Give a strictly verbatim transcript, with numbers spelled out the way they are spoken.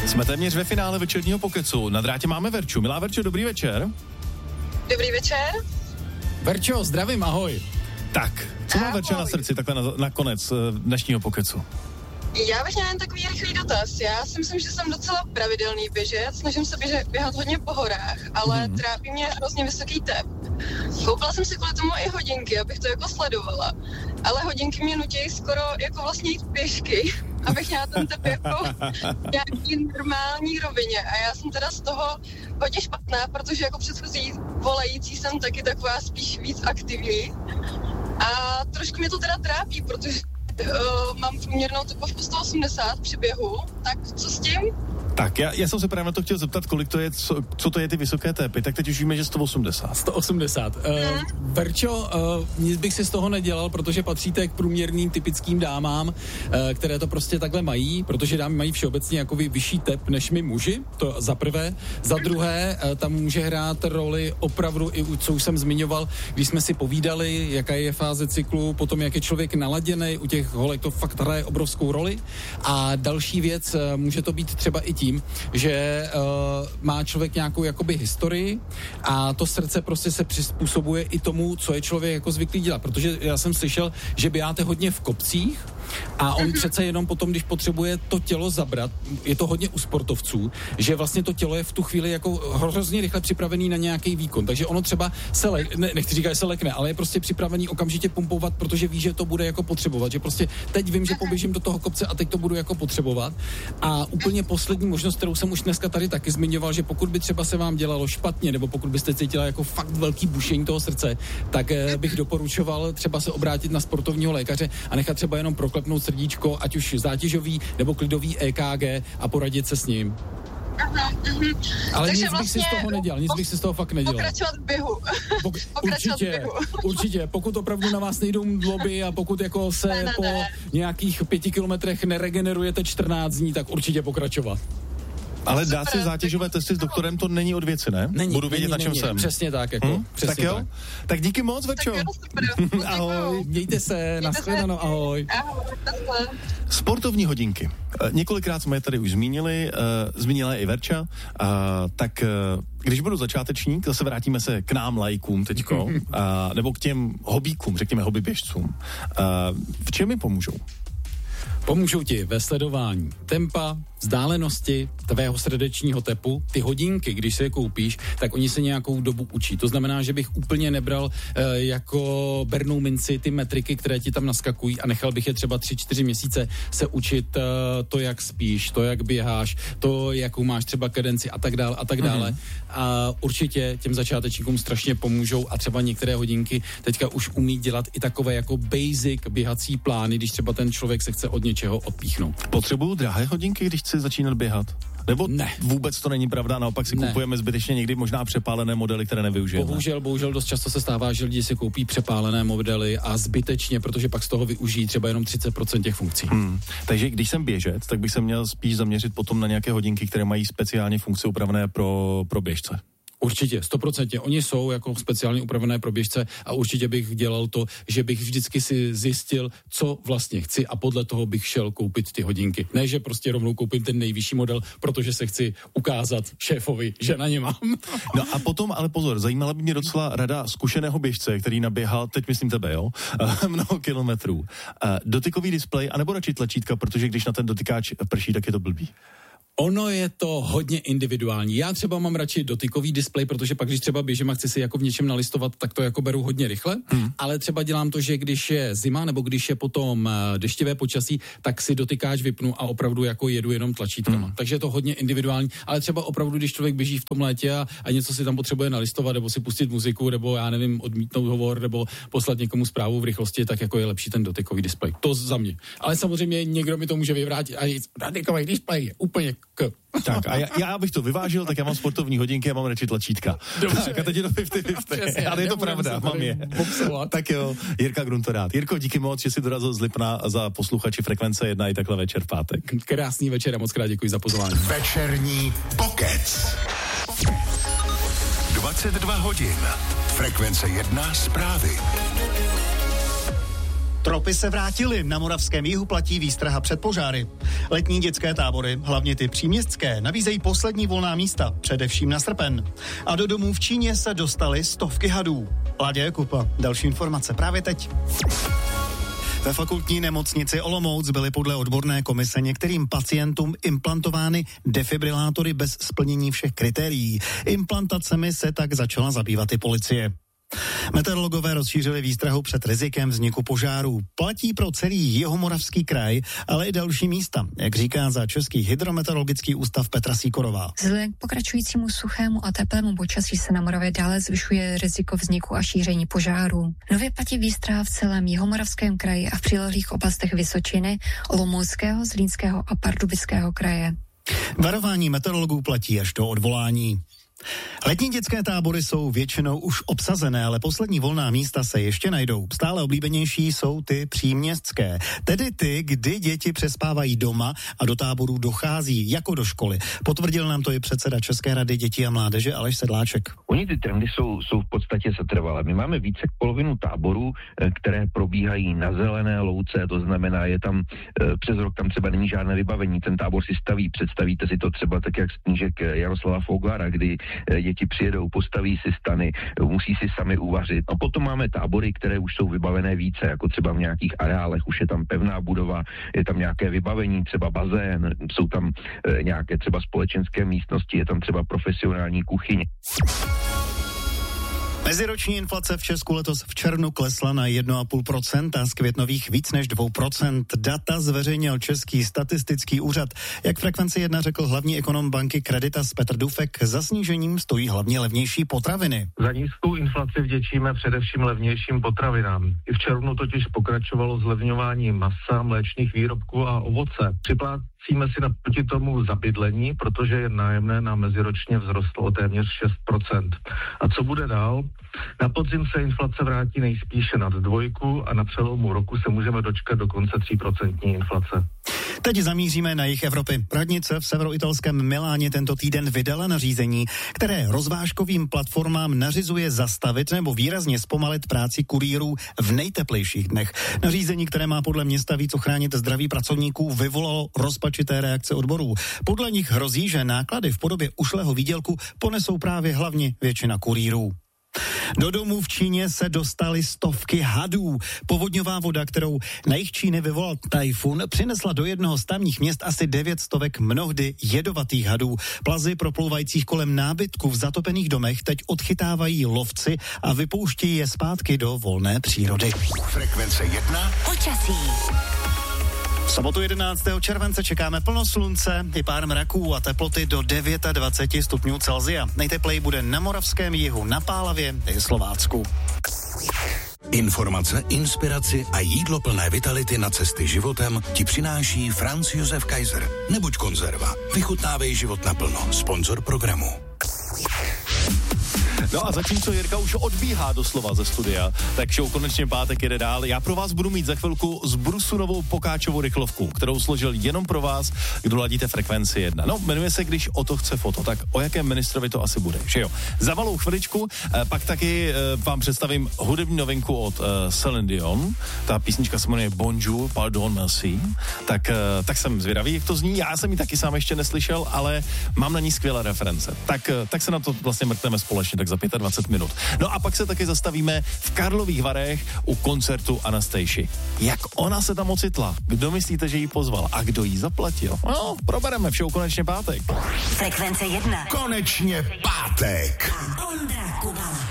Jsme téměř ve finále večerního pokecu. Na drátě máme Verču. Milá Verčo, dobrý večer. Dobrý večer. Verčo, zdravím, ahoj. Tak, co má Verča na srdci takhle na, na konec dnešního pokecu? Já bych měla jen takový rychlý dotaz. Já si myslím, že jsem docela pravidelný běžec, snažím se běžet, běhat hodně po horách, ale mm. trápí mě hrozně vysoký tep. Koupila jsem si kvůli tomu i hodinky, abych to jako sledovala, ale hodinky mě nutí skoro jako vlastně jít pěšky, abych měla ten tep jako v nějaký normální rovině. A já jsem teda z toho hodně špatná, protože jako předchozí volající jsem taky taková spíš víc aktivní. A trošku mě to teda trápí, protože Uh, mám průměrnou tepovku sto osmdesát při běhu, tak co s tím? Tak, já, já jsem se právě na to chtěl zeptat, kolik to je, co, co to je ty vysoké tépy, tak teď už víme, že sto osmdesát. sto osmdesát. Uh, hmm. Verčo, uh, nic bych si z toho nedělal, protože patříte k průměrným typickým dámám, uh, které to prostě takhle mají, protože dámy mají všeobecně jako vyšší tep než my muži, to za prvé. Za druhé, uh, tam může hrát roli opravdu i, co už jsem zmiňoval, když jsme si povídali, jaká je fáze cyklu, potom jak je člověk naladěný, u těch holek to fakt hraje obrovskou roli. A další věc, uh, může to být třeba i tím, že uh, má člověk nějakou jakoby historii a to srdce prostě se přizpůsobuje i tomu, co je člověk jako zvyklý dělat, protože já jsem slyšel, že běháte hodně v kopcích a on přece jenom potom, když potřebuje to tělo zabrat, je to hodně u sportovců, že vlastně to tělo je v tu chvíli jako hrozně rychle připravený na nějaký výkon, takže ono třeba se le, ne, nechci říkat, že se lekne, ale je prostě připravený okamžitě pumpovat, protože ví, že to bude jako potřebovat, že prostě teď vím, že poběžím do toho kopce a teď to budu jako potřebovat. A úplně poslední možnost, kterou jsem už dneska tady taky zmiňoval, že pokud by třeba se vám dělalo špatně, nebo pokud byste cítila jako fakt velký bušení toho srdce, tak eh, bych doporučoval třeba se obrátit na sportovního lékaře a nechat třeba jenom proklepnout srdíčko, ať už zátěžový nebo klidový E K G a poradit se s ním. Aha, uh-huh. Ale takže nic vlastně bych si z toho nedělal, nic bych si z toho fakt nedělal. Pokračovat v běhu. Pok- pokračovat určitě, v běhu. určitě. Pokud opravdu na vás nejdou mdloby a pokud jako se ne, ne, po ne. nějakých pěti kilometrech neregenerujete čtrnáct dní, tak určitě pokračovat. Ale dát si zátěžové testy s doktorem, to není od věci, ne? Není, Budu vědět, není, na čem není. jsem. Přesně tak, jako. Hmm? Přesně tak jo? Tak. Tak díky moc, Verčo. Tak jo, super. Ahoj, mějte se, nashledanou, ahoj. Ahoj, naschle. Sportovní hodinky. E, několikrát jsme je tady už zmínili, e, zmínila je i Verča, e, tak e, když budu začátečník, zase vrátíme se k nám lajkům teďko, e, nebo k těm hobíkům, řekněme hobyběžcům. E, v čem mi pomůžou? Pomůžou ti ve sledování tempa, vzdálenosti, tvého srdečního tepu. Ty hodinky, když se je koupíš, tak oni se nějakou dobu učí. To znamená, že bych úplně nebral e, jako bernou minci ty metriky, které ti tam naskakují a nechal bych je třeba tři, čtyři měsíce se učit e, to, jak spíš, to, jak běháš, to, jakou máš třeba kadenci a tak dále a tak dále. Mm-hmm. A určitě těm začátečníkům strašně pomůžou a třeba některé hodinky teďka už umí dělat i takové jako basic běhací plány, když třeba ten člověk se chce od něčeho odpíchnout. Potřebuju drahé hodinky, když chci začínat běhat? Nebo ne. Vůbec to není pravda, naopak si ne. kupujeme zbytečně někdy možná přepálené modely, které nevyužijeme. Bohužel, bohužel dost často se stává, že lidi si koupí přepálené modely a zbytečně, protože pak z toho využijí třeba jenom třicet procent těch funkcí. Hmm. Takže když jsem běžec, tak bych se měl spíš zaměřit potom na nějaké hodinky, které mají speciálně funkce upravené pro, pro běžce. Určitě, stoprocentně. Oni jsou jako speciálně upravené pro běžce a určitě bych dělal to, že bych vždycky si zjistil, co vlastně chci a podle toho bych šel koupit ty hodinky. Ne, že prostě rovnou koupím ten nejvyšší model, protože se chci ukázat šéfovi, že na ně mám. No a potom, ale pozor, zajímala by mě docela rada zkušeného běžce, který naběhal, teď myslím tebe, jo, mnoho kilometrů. Dotykový displej, anebo radši tlačítka, protože když na ten dotykáč prší, tak je to blbý. Ono je to hodně individuální. Já třeba mám radši dotykový displej, protože pak, když třeba běžím a chci si jako v něčem nalistovat, tak to jako beru hodně rychle, hmm. ale třeba dělám to, že když je zima nebo když je potom deštivé počasí, tak si dotykáč vypnu a opravdu jako jedu jenom tlačítkama. Hmm. Takže je to hodně individuální, ale třeba opravdu, když člověk běží v tom létě a, a něco si tam potřebuje nalistovat, nebo si pustit muziku, nebo já nevím, odmítnout hovor, nebo poslat někomu zprávu v rychlosti, tak jako je lepší ten dotykový displej. To za mě. Ale samozřejmě někdo mi to může vyvrátit a říct, dotykový displej je úplně k. Tak a já, já bych to vyvážil, tak já mám sportovní hodinky a mám radši tlačítka. Dobře. Tak a teď je to padesát na padesát, ale je to pravda, mám je. Boxovat. Tak jo, Jirka Gruntorát. Jirko, díky moc, že jsi dorazil z Lipna za posluchači Frekvence jedna i takhle večer v pátek. Krásný večer a moc krát děkuji za pozvání. Večerní pokec. dvacet dva hodin. Frekvence jedna zprávy. Tropy se vrátily, na moravském jihu platí výstraha před požáry. Letní dětské tábory, hlavně ty příměstské, nabízejí poslední volná místa, především na srpen. A do domů v Číně se dostaly stovky hadů. Láďa Jakuba, další informace právě teď. Ve fakultní nemocnici Olomouc byly podle odborné komise některým pacientům implantovány defibrilátory bez splnění všech kritérií. Implantacemi se tak začala zabývat i policie. Meteorologové rozšířili výstrahu před rizikem vzniku požárů. Platí pro celý jihomoravský kraj, ale i další místa, jak říká za Český hydrometeorologický ústav Petra Síkorová. Vzhledem k pokračujícímu suchému a teplému počasí se na Moravě dále zvyšuje riziko vzniku a šíření požárů. Nově platí výstraha v celém jihomoravském kraji a v přilehlých oblastech Vysočiny, Olomouckého, Zlínského a Pardubického kraje. Varování meteorologů platí až do odvolání. Letní dětské tábory jsou většinou už obsazené, ale poslední volná místa se ještě najdou. Stále oblíbenější jsou ty příměstské, tedy ty, kdy děti přespávají doma a do táborů dochází jako do školy. Potvrdil nám to i předseda České rady dětí a mládeže Aleš Sedláček. Oni ty trendy jsou, jsou v podstatě setrvalé. My máme více jak polovinu táborů, které probíhají na zelené louce, to znamená, je tam přes rok tam třeba není žádné vybavení, ten tábor si staví, představíte si to třeba tak jak z knížek Jaroslava Foglara, kdy děti přijedou, postaví si stany, musí si sami uvařit. A potom máme tábory, které už jsou vybavené více, jako třeba v nějakých areálech, už je tam pevná budova, je tam nějaké vybavení, třeba bazén, jsou tam e, nějaké třeba společenské místnosti, je tam třeba profesionální kuchyně. Meziroční inflace v Česku letos v červnu klesla na jedna celá pět procenta, z květnových víc než dvě procenta. Data zveřejnil Český statistický úřad. Jak Frekvenci jedna řekl hlavní ekonom banky Creditas Petr Dufek, za snížením stojí hlavně levnější potraviny. Za nízkou inflaci vděčíme především levnějším potravinám. I v červnu totiž pokračovalo zlevňování masa, mléčných výrobků a ovoce. Připlácíme si naproti tomu za bydlení, protože je nájemné nám meziročně vzrostlo o téměř šest procent. A co bude dál? Na podzim se inflace vrátí nejspíše nad dvojku a na přelomu roku se můžeme dočkat dokonce tří procent inflace. Teď zamíříme na jih Evropy. Radnice v severoitalském Miláně tento týden vydala nařízení, které rozvážkovým platformám nařizuje zastavit nebo výrazně zpomalit práci kurýrů v nejteplejších dnech. Nařízení, které má podle města víc ochránit zdraví pracovníků, vyvolalo rozpačité reakce odborů. Podle nich hrozí, že náklady v podobě ušlého výdělku ponesou právě hlavně většina kurýrů. Do domů v Číně se dostaly stovky hadů. Povodňová voda, kterou na jih Číny vyvolal tajfun, přinesla do jednoho z tamních měst asi devět stovek mnohdy jedovatých hadů. Plazy proplouvajících kolem nábytku v zatopených domech teď odchytávají lovci a vypouštějí je zpátky do volné přírody. Frekvence jedna. Počasí. V sobotu jedenáctého července čekáme plno slunce i pár mraků a teploty do dvacet devět stupňů Celsia. Nejtepleji bude na moravském jihu, na Pálavě i Slovácku. Informace, inspiraci a jídlo plné vitality na cesty životem ti přináší Franz Josef Kaiser. Nebuď konzerva, vychutnávej život naplno. Sponzor programu. No a zatímco Jirka už odbíhá doslova ze studia, tak show konečně pátek jede dál. Já pro vás budu mít za chvilku z Brusu novou Pokáčovou rychlovku, kterou složil jenom pro vás, kdo ladíte Frekvenci jedna. No, jmenuje se Když o to chce foto, tak o jakém ministrovi to asi bude, že jo? Za malou chviličku, eh, pak taky eh, vám představím hudební novinku od eh, Celine Dion. Ta písnička se jmenuje Bonjour, Pardon, Merci. Tak, eh, tak jsem zvědavý, jak to zní. Já jsem ji taky sám ještě neslyšel, ale mám na ní skvělé reference. Tak, eh, tak se na to vlastně mrkneme společně, tak za dvacet pět minut. No a pak se taky zastavíme v Karlových Varech u koncertu Anastasie. Jak ona se tam ocitla? Kdo myslíte, že ji pozval? A kdo jí zaplatil? No, probereme v show konečně pátek. Frekvence jedna. Konečně pátek. Ondra Kubala.